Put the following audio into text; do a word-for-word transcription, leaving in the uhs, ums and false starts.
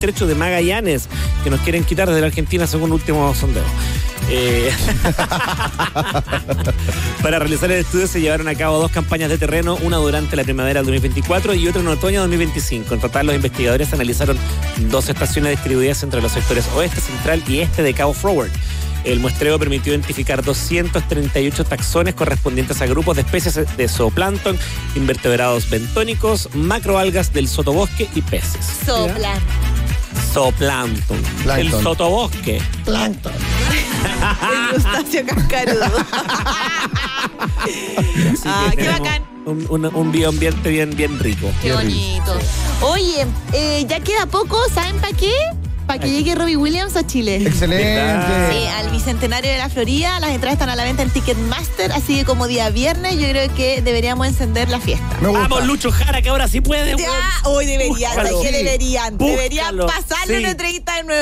estrecho de Magallanes, que nos quieren quitar desde la Argentina según último sondeo. Eh, para realizar el estudio se llevaron a cabo dos campañas de terreno, una durante la primavera del dos mil veinticuatro y otra en otoño del dos mil veinticinco. En total, los investigadores analizaron dos estaciones distribuidas entre los sectores oeste, central y este de Cabo Forward. El muestreo permitió identificar doscientos treinta y ocho taxones correspondientes a grupos de especies de zooplancton, invertebrados bentónicos, macroalgas del sotobosque y peces. Sopla. Zooplancton. El sotobosque. Plancton. El crustáceo cascarudo. Ah, qué bacán. Un, un, un bioambiente bien, bien rico. Qué bien bonito. rico. Oye, eh, ya queda poco, ¿saben para qué? Para que llegue Robbie Williams a Chile. Excelente. Sí, al Bicentenario de la Florida. Las entradas están a la venta en Ticketmaster, así que como día viernes yo creo que deberíamos encender la fiesta. Me gusta. Vamos, Lucho Jara, que ahora sí puede. Ya, hoy deberían, Búscalo. ¿sabes qué Sí. deberían? Búscalo. Deberían pasarle Sí. una entrevista de nuevo.